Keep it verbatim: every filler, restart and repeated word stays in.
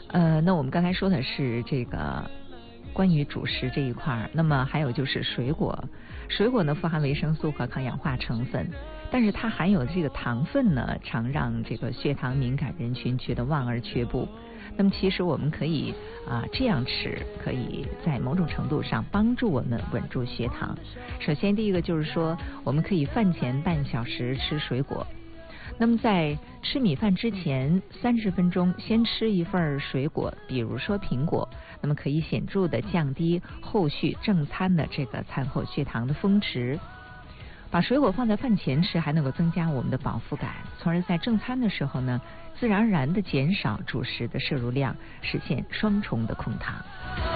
呃，那我们刚才说的是这个关于主食这一块，那么还有就是水果，水果呢富含维生素和抗氧化成分，但是它含有的这个糖分呢，常让这个血糖敏感人群觉得望而却步。那么其实我们可以啊、呃、这样吃，可以在某种程度上帮助我们稳住血糖。首先第一个就是说，我们可以饭前半小时吃水果。那么在吃米饭之前三十分钟先吃一份水果，比如说苹果，那么可以显著的降低后续正餐的这个餐后血糖的峰值。把水果放在饭前吃，还能够增加我们的饱腹感，从而在正餐的时候呢，自然而然的减少主食的摄入量，实现双重的控糖。